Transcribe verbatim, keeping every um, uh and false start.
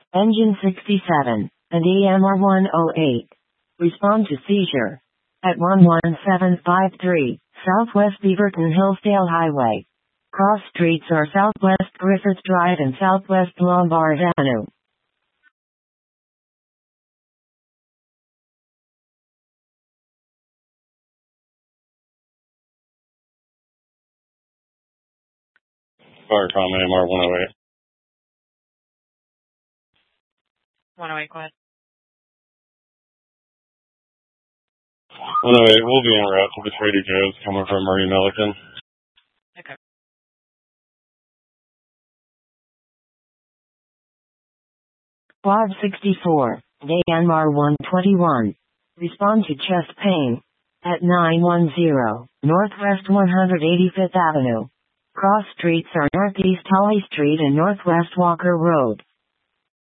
Engine sixty-seven, and E M R one oh eight. Respond to seizure. At one one seven five three, Southwest Beaverton Hillsdale Highway. Cross streets are Southwest Griffith Drive and Southwest Lombard Avenue. Fire common M R one oh eight. one oh eight, go ahead. one oh eight, we'll be en route to the Trader Joe's coming from Murray Milliken. Okay. Quad sixty-four, A M R one twenty-one. Respond to chest pain. At nine one zero, Northwest one hundred eighty-fifth Avenue. Cross streets are Northeast Holly Street and Northwest Walker Road.